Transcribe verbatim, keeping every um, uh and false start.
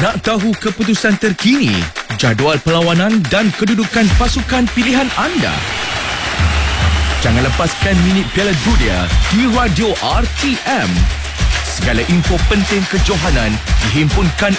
Nak tahu keputusan terkini, jadual perlawanan dan kedudukan pasukan pilihan anda? Jangan lepaskan minit Piala Dunia di Radio R T M. Segala info penting kejohanan dihimpunkan